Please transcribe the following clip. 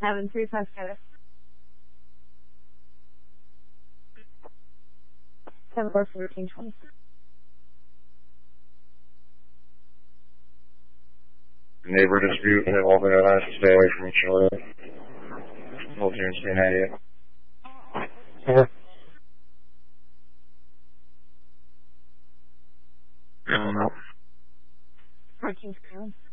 7357. 741420. Neighbor dispute involving a house to stay away from each other. Hold here and stay high yet. Over. I don't know. 14.